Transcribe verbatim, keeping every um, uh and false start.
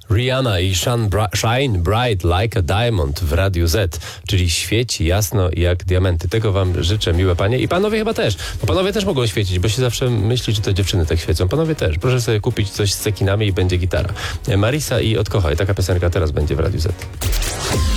Rihanna i Shine, Bri- Shine Bright Like a Diamond w Radiu Z, czyli świeci jasno jak diamenty. Tego wam życzę, miłe panie. I panowie chyba też, bo panowie też mogą świecić, bo się zawsze myśli, że to dziewczyny tak świecą. Panowie też. Proszę sobie kupić coś z cekinami i będzie gitara. Marisa i Odkochaj. Taka piosenka teraz będzie w Radiu Z.